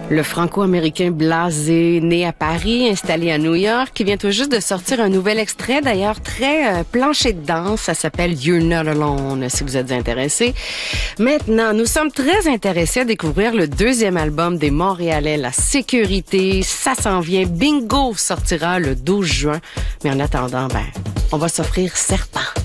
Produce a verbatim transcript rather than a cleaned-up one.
Le franco-américain blasé, né à Paris, installé à New York, qui vient tout juste de sortir un nouvel extrait, d'ailleurs très euh, plancher de danse. Ça s'appelle You're Not Alone, si vous êtes intéressés. Maintenant, nous sommes très intéressés à découvrir le deuxième album des Montréalais, La Sécurité. Ça s'en vient. Bingo sortira le douze juin. Mais en attendant, ben, on va s'offrir Serpent.